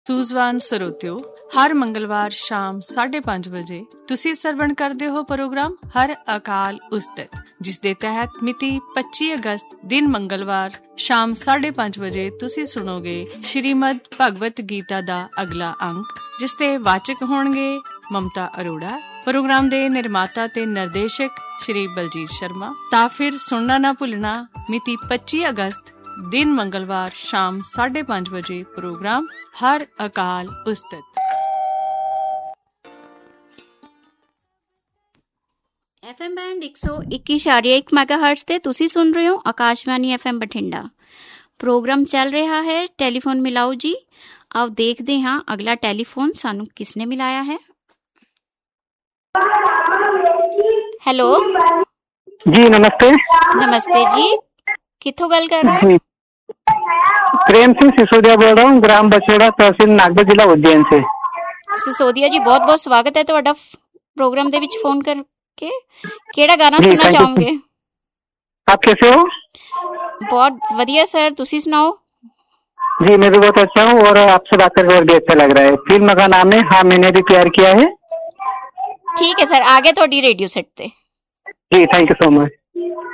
ਸੂਝਵਾਨ ਸਰੋਤਿਓ, ਹਰ ਮੰਗਲਵਾਰ ਸ਼ਾਮ 5:30 ਵਜੇ ਤੁਸੀਂ ਸਰਵਣ ਕਰਦੇ ਹੋ ਪ੍ਰੋਗਰਾਮ ਹਰ ਅਕਾਲ ਉਸਤਤ, ਜਿਸ ਦੇ ਤਹਿਤ ਮਿਤੀ 25 ਅਗਸਤ ਦਿਨ ਮੰਗਲਵਾਰ ਸ਼ਾਮ 5:30 ਵਜੇ ਤੁਸੀਂ ਸੁਣੋਗੇ ਸ਼੍ਰੀਮਦ ਭਗਵਤ ਗੀਤਾ ਦਾ ਅਗਲਾ ਅੰਕ, ਜਿਸ ਦੇ ਵਾਚਕ ਹੋਣਗੇ ਮਮਤਾ ਅਰੋੜਾ। ਪ੍ਰੋਗਰਾਮ ਦੇ ਨਿਰਮਾਤਾ ਤੇ ਨਿਰਦੇਸ਼ਕ ਸ਼੍ਰੀ ਬਲਜੀਤ ਸ਼ਰਮਾ। ਤਾਂ ਫਿਰ ਸੁਣਨਾ ਨਾ ਭੁੱਲਣਾ, ਮਿਤੀ 25 ਅਗਸਤ ਦਿਨ ਮੰਗਲਵਾਰ ਸ਼ਾਮ 5:30 ਵਜੇ ਪ੍ਰੋਗਰਾਮ ਹਰ ਅਕਾਲ ਉਸਤਤ। FM ਬੈਂਡ 101.1 ਮੈਗਾਹਰਟਜ਼ ਤੇ ਤੁਸੀਂ ਸੁਣ ਰਹੇ ਹੋ ਆਕਾਸ਼ਵਾਣੀ FM ਬਠਿੰਡਾ। ਪ੍ਰੋਗਰਾਮ ਚੱਲ ਰਿਹਾ ਹੈ ਟੈਲੀਫੋਨ ਮਿਲਾਓ ਜੀ। ਆਓ ਦੇਖਦੇ ਹਾਂ ਅਗਲਾ ਟੈਲੀਫੋਨ ਸਾਨੂੰ ਕਿਸਨੇ ਮਿਲਾਇਆ ਹੈ। ਹੈਲੋ जी नमस्ते। नमस्ते जी, कित्थों गल कर रहे हो? प्रेम सिंह सिसोदिया बोल रहा हूँ, ग्राम बछेड़ा, तहसील नागदा, जिला उज्जैन से। सिसोदिया जी, बहुत बहुत स्वागत है ਤੁਹਾਡਾ ਪ੍ਰੋਗਰਾਮ ਦੇ ਵਿੱਚ ਫੋਨ ਕਰਕੇ। ਕਿਹੜਾ ਗਾਣਾ ਸੁਣਨਾ ਚਾਹੋਗੇ? आप कैसे हो? बहुत ਵਧੀਆ ਸਰ, ਤੁਸੀਂ ਸੁਣਾਓ। जी मैं भी बहुत अच्छा हूँ और आपसे बात करके और भी अच्छा लग रहा है। फिल्म का नाम है हाँ मैंने भी प्यार किया है। ठीक है सर, आगे ਤੁਹਾਡੀ ਰੇਡੀਓ ਸੈੱਟ ਤੇ। जी थैंक यू सो मच।